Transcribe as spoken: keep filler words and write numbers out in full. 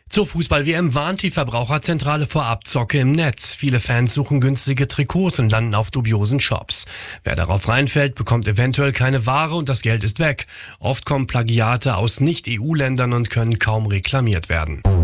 Zur Fußball-W M warnt die Verbraucherzentrale vor Abzocke im Netz. Viele Fans suchen günstige Trikots und landen auf dubiosen Shops. Wer darauf reinfällt, bekommt eventuell keine Ware und das Geld ist weg. Oft kommen Plagiate aus Nicht-E U-Ländern und können kaum reklamiert werden.